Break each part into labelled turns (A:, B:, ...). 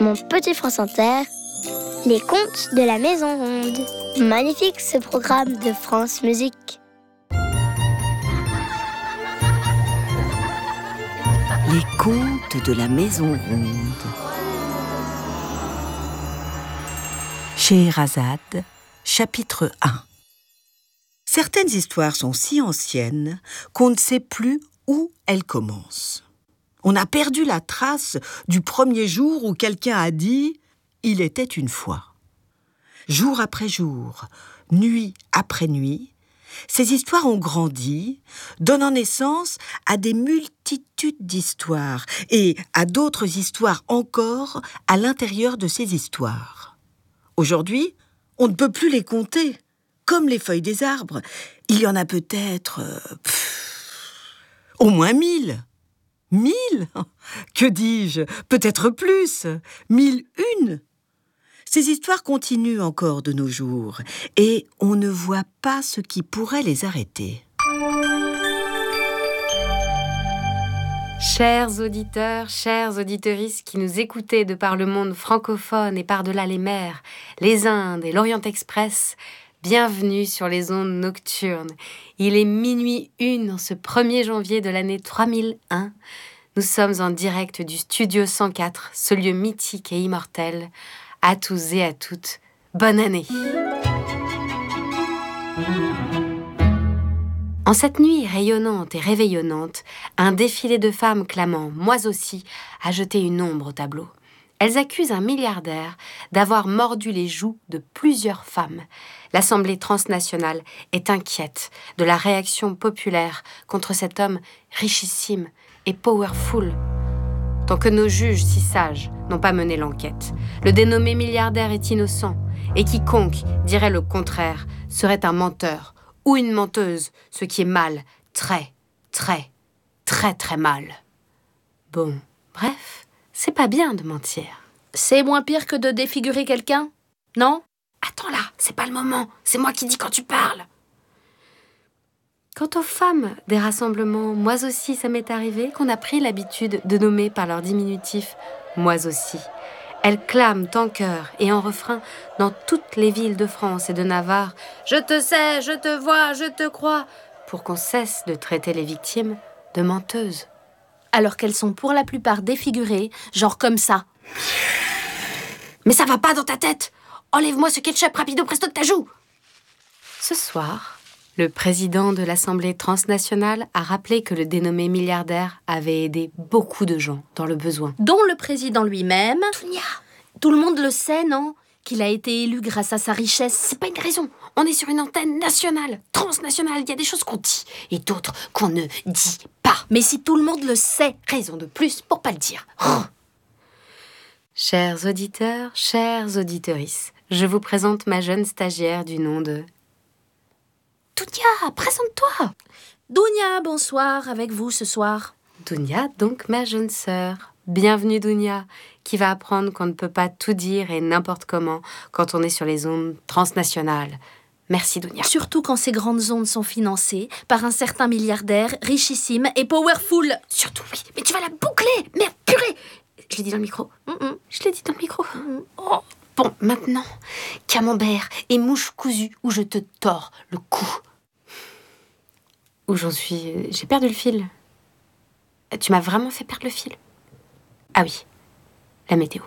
A: mon petit France Inter, les contes de la Maison Ronde. Magnifique ce programme de France Musique.
B: Les contes de la Maison Ronde. Scheherazade, chapitre 1. Certaines histoires sont si anciennes qu'on ne sait plus où elles commencent. On a perdu la trace du premier jour où quelqu'un a dit « il était une fois ». Jour après jour, nuit après nuit, ces histoires ont grandi, donnant naissance à des multitudes d'histoires et à d'autres histoires encore à l'intérieur de ces histoires. Aujourd'hui, on ne peut plus les compter. Comme les feuilles des arbres, il y en a peut-être au moins 1000. 1000 ? Que dis-je ? Peut-être plus. 1001. Ces histoires continuent encore de nos jours et on ne voit pas ce qui pourrait les arrêter.
C: Chers auditeurs, chères auditrices qui nous écoutez de par le monde francophone et par-delà les mers, les Indes et l'Orient Express, bienvenue sur les ondes nocturnes. Il est minuit 1 en ce 1er janvier de l'année 3001. Nous sommes en direct du Studio 104, ce lieu mythique et immortel. À tous et à toutes, bonne année. En cette nuit rayonnante et réveillonnante, un défilé de femmes clamant « moi aussi » a jeté une ombre au tableau. Elles accusent un milliardaire d'avoir mordu les joues de plusieurs femmes. L'Assemblée transnationale est inquiète de la réaction populaire contre cet homme richissime et powerful. Tant que nos juges si sages n'ont pas mené l'enquête, le dénommé milliardaire est innocent et quiconque dirait le contraire serait un menteur ou une menteuse, ce qui est mal, très, très, très, très mal. Bon, bref, c'est pas bien de mentir.
D: C'est moins pire que de défigurer quelqu'un, non ?
C: Attends là, c'est pas le moment, c'est moi qui dis quand tu parles. Quant aux femmes des rassemblements, moi aussi ça m'est arrivé qu'on a pris l'habitude de nommer par leur diminutif « moi aussi ». Elles clament en chœur et en refrain dans toutes les villes de France et de Navarre « Je te sais, je te vois, je te crois » pour qu'on cesse de traiter les victimes de menteuses.
D: Alors qu'elles sont pour la plupart défigurées, genre comme ça.
C: Mais ça va pas dans ta tête ! Enlève-moi ce ketchup rapido presto de ta joue ! Ce soir, le président de l'Assemblée transnationale a rappelé que le dénommé milliardaire avait aidé beaucoup de gens dans le besoin.
D: Dont le président lui-même.
C: Dounia !
D: Tout le monde le sait, non ? Qu'il a été élu grâce à sa richesse.
C: C'est pas une raison. On est sur une antenne nationale, transnationale. Il y a des choses qu'on dit et d'autres qu'on ne dit pas.
D: Mais si tout le monde le sait,
C: raison de plus pour pas le dire. Oh. Chers auditeurs, chères auditrices, je vous présente ma jeune stagiaire du nom de... Dounia, présente-toi.
D: Dounia, bonsoir, avec vous ce soir.
C: Dounia, donc ma jeune sœur. Bienvenue Dounia, qui va apprendre qu'on ne peut pas tout dire et n'importe comment quand on est sur les ondes transnationales. Merci Dounia.
D: Surtout quand ces grandes ondes sont financées par un certain milliardaire richissime et powerful.
C: Surtout oui, mais tu vas la boucler. Merde, purée. Je l'ai dit dans le micro. Je l'ai dit dans le micro. Oh. Bon, maintenant, camembert et mouche cousue où je te tords le cou. Où j'en suis... J'ai perdu le fil. Tu m'as vraiment fait perdre le fil. Ah oui, la météo.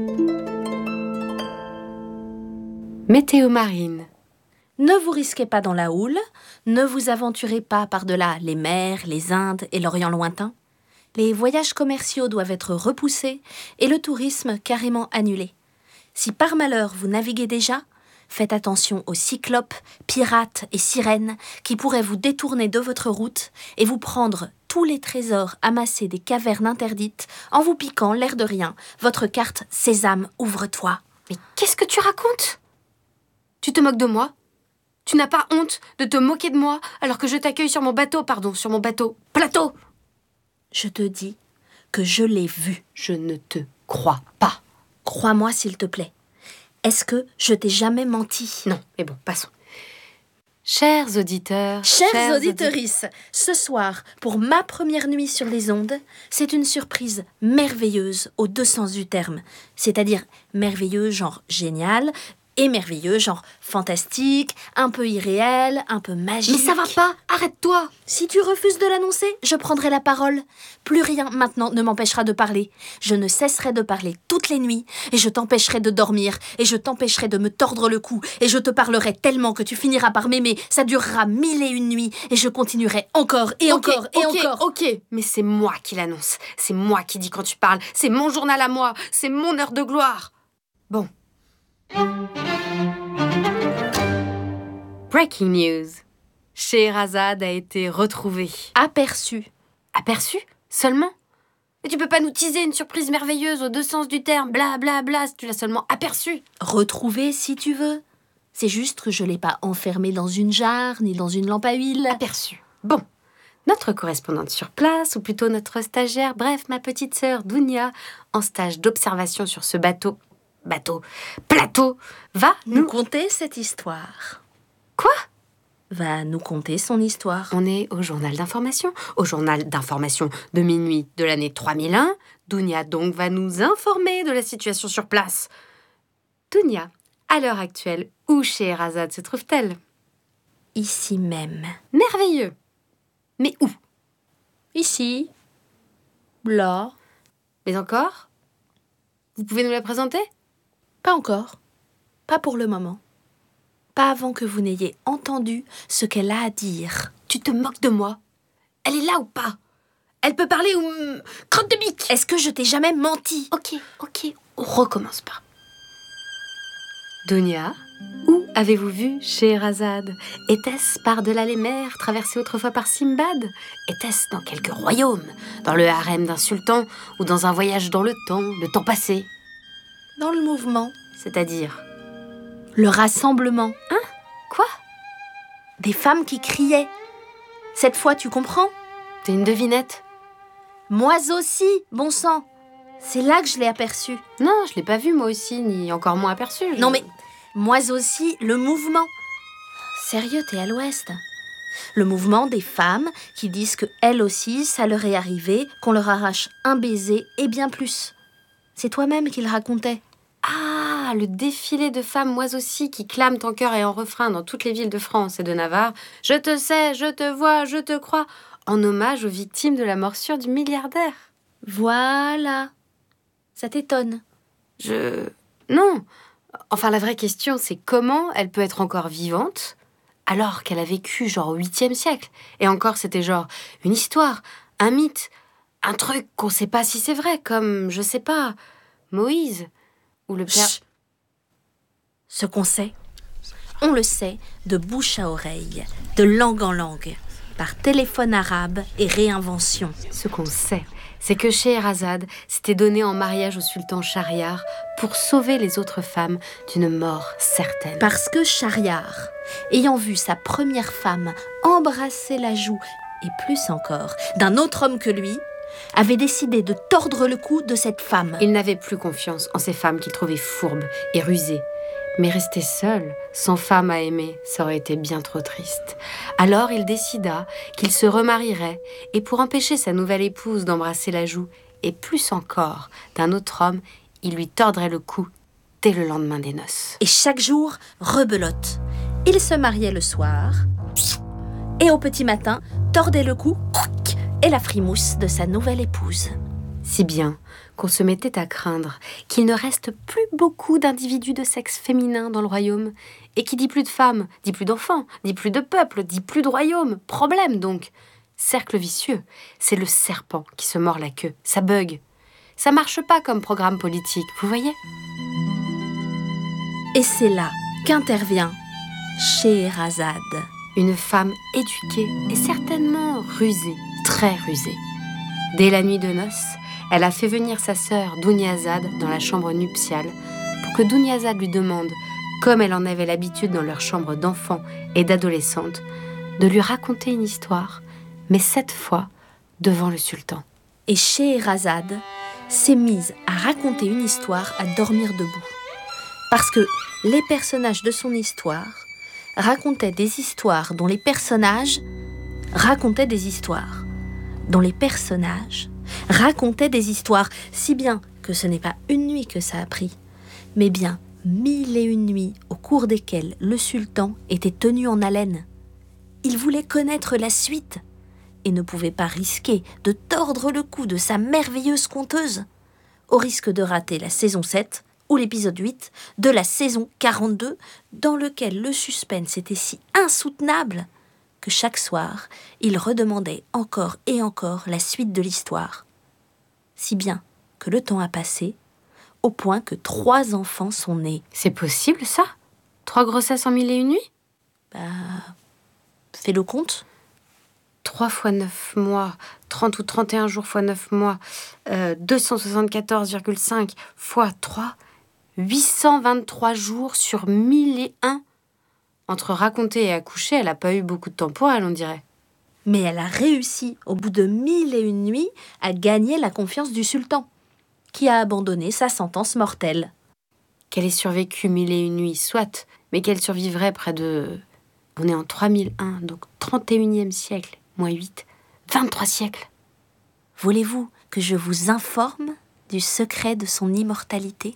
C: Météo marine.
D: Ne vous risquez pas dans la houle, ne vous aventurez pas par-delà les mers, les Indes et l'Orient lointain. Les voyages commerciaux doivent être repoussés et le tourisme carrément annulé. Si par malheur vous naviguez déjà, faites attention aux cyclopes, pirates et sirènes qui pourraient vous détourner de votre route et vous prendre tous les trésors amassés des cavernes interdites en vous piquant, l'air de rien, votre carte « Sésame, ouvre-toi ».
C: Mais qu'est-ce que tu racontes ? Tu te moques de moi ? Tu n'as pas honte de te moquer de moi alors que je t'accueille sur mon bateau, plateau ?
D: Je te dis que je l'ai vu.
C: Je ne te crois pas.
D: Crois-moi s'il te plaît. Est-ce que je t'ai jamais menti ?
C: Non, mais bon, passons. Chers auditeurs,
D: Chères auditrices, ce soir, pour ma première nuit sur les ondes, c'est une surprise merveilleuse aux deux sens du terme. C'est-à-dire merveilleuse genre génial et merveilleux genre fantastique, un peu irréel, un peu magique.
C: Mais ça va pas, arrête-toi!
D: Si tu refuses de l'annoncer, je prendrai la parole. Plus rien maintenant ne m'empêchera de parler. Je ne cesserai de parler toutes les nuits, et je t'empêcherai de dormir, et je t'empêcherai de me tordre le cou, et je te parlerai tellement que tu finiras par m'aimer. Ça durera 1001 nuits, et je continuerai encore et encore et encore.
C: Ok, mais c'est moi qui l'annonce. C'est moi qui dis quand tu parles. C'est mon journal à moi. C'est mon heure de gloire. Bon. Breaking news. Scheherazade a été retrouvée.
D: Aperçu.
C: Aperçue seulement? Et tu peux pas nous teaser une surprise merveilleuse aux deux sens du terme, bla bla bla, si tu l'as seulement aperçue.
D: Retrouver si tu veux. C'est juste que je l'ai pas enfermée dans une jarre ni dans une lampe à huile.
C: Aperçue. Bon. Notre correspondante sur place, ou plutôt notre stagiaire, bref, ma petite sœur Dounia, en stage d'observation sur ce plateau, va
D: Nous conter cette histoire.
C: Quoi?
D: Va nous conter son histoire.
C: On est au journal d'information. Au journal d'information de minuit de l'année 3001. Dounia donc va nous informer de la situation sur place. Dounia, à l'heure actuelle, où Scheherazade se trouve-t-elle?
D: Ici même.
C: Merveilleux. Mais où?
D: Ici. Là.
C: Mais encore? Vous pouvez nous la présenter?
D: Pas encore. Pas pour le moment. Pas avant que vous n'ayez entendu ce qu'elle a à dire.
C: Tu te moques de moi? Elle est là ou pas? Elle peut parler ou... crotte de bique!
D: Est-ce que je t'ai jamais menti?
C: Ok, on recommence pas. Dounia, où avez-vous vu Scheherazade? Était-ce par-delà les mers, traversée autrefois par Simbad? Était-ce dans quelque royaume? Dans le harem d'un sultan? Ou dans un voyage dans le temps passé?
D: Dans le mouvement.
C: C'est-à-dire?
D: Le rassemblement.
C: Quoi?
D: Des femmes qui criaient. Cette fois, tu comprends?
C: T'es une devinette?
D: Moi aussi, bon sang. C'est là que je l'ai aperçue.
C: Non, je l'ai pas vue moi aussi, ni encore moins aperçue.
D: Non mais, moi aussi, le mouvement. Sérieux, t'es à l'ouest. Le mouvement des femmes qui disent que elles aussi, ça leur est arrivé, qu'on leur arrache un baiser et bien plus. C'est toi-même qui le racontais.
C: Ah, le défilé de femmes, moi aussi, qui clament en chœur et en refrain dans toutes les villes de France et de Navarre. Je te sais, je te vois, je te crois, en hommage aux victimes de la morsure du milliardaire.
D: Voilà. Ça t'étonne?
C: Non. Enfin, la vraie question, c'est comment elle peut être encore vivante alors qu'elle a vécu genre au 8e siècle. Et encore, c'était genre une histoire, un mythe, un truc qu'on sait pas si c'est vrai, comme, je sais pas, Moïse ou le père...
D: Chut. Ce qu'on sait, on le sait de bouche à oreille, de langue en langue, par téléphone arabe et réinvention.
C: Ce qu'on sait, c'est que Scheherazade s'était donnée en mariage au sultan Shahriar pour sauver les autres femmes d'une mort certaine.
D: Parce que Shahriar, ayant vu sa première femme embrasser la joue, et plus encore, d'un autre homme que lui, avait décidé de tordre le cou de cette femme.
C: Il n'avait plus confiance en ces femmes qu'il trouvait fourbes et rusées. Mais rester seul, sans femme à aimer, ça aurait été bien trop triste. Alors il décida qu'il se remarierait, et pour empêcher sa nouvelle épouse d'embrasser la joue, et plus encore d'un autre homme, il lui tordrait le cou dès le lendemain des noces.
D: Et chaque jour, rebelote. Il se mariait le soir, et au petit matin, tordait le cou et la frimousse de sa nouvelle épouse.
C: Si bien qu'on se mettait à craindre qu'il ne reste plus beaucoup d'individus de sexe féminin dans le royaume. Et qui dit plus de femmes, dit plus d'enfants, dit plus de peuple, dit plus de royaume. Problème donc. Cercle vicieux, c'est le serpent qui se mord la queue. Ça bug. Ça marche pas comme programme politique, vous voyez?
D: Et c'est là qu'intervient Scheherazade.
C: Une femme éduquée et certainement rusée, très rusée. Dès la nuit de noces, elle a fait venir sa sœur Dounyazad dans la chambre nuptiale pour que Dounyazad lui demande, comme elle en avait l'habitude dans leur chambre d'enfants et d'adolescentes, de lui raconter une histoire, mais cette fois devant le sultan.
D: Et Scheherazade s'est mise à raconter une histoire à dormir debout. Parce que les personnages de son histoire racontait des histoires dont les personnages racontaient des histoires, si bien que ce n'est pas une nuit que ça a pris, mais bien 1001 nuits au cours desquelles le sultan était tenu en haleine. Il voulait connaître la suite et ne pouvait pas risquer de tordre le cou de sa merveilleuse conteuse, au risque de rater la saison 7 ou l'épisode 8 de la saison 42, dans lequel le suspense était si insoutenable que chaque soir, il redemandait encore et encore la suite de l'histoire. Si bien que le temps a passé, au point que 3 enfants sont nés.
C: C'est possible, ça? 3 grossesses en 1001 nuits?
D: Fais le compte.
C: 3 fois 9 mois, 30 ou 31 jours fois 9 mois, 274,5 fois 3, 823 jours sur 1001. Entre raconter et accoucher, elle n'a pas eu beaucoup de temps pour elle, on dirait.
D: Mais elle a réussi, au bout de 1001 nuits, à gagner la confiance du sultan, qui a abandonné sa sentence mortelle.
C: Qu'elle ait survécu 1001 nuits, soit, mais qu'elle survivrait près de... On est en 3001, donc 31e siècle, moins 8, 23 siècles.
D: Voulez-vous que je vous informe du secret de son immortalité?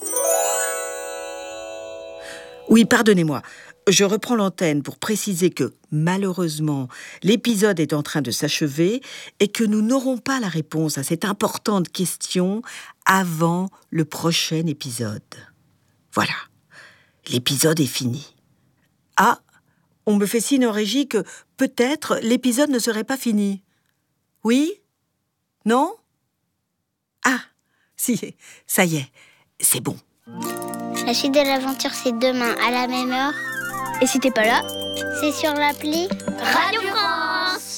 B: Oui, pardonnez-moi. Je reprends l'antenne pour préciser que, malheureusement, l'épisode est en train de s'achever et que nous n'aurons pas la réponse à cette importante question avant le prochain épisode. Voilà, l'épisode est fini. Ah, on me fait signe en régie que peut-être l'épisode ne serait pas fini. Oui? Non? Ah, si, ça y est, c'est bon.
A: La suite de l'aventure, c'est demain à la même heure. Et si t'es pas là, c'est sur l'appli Radio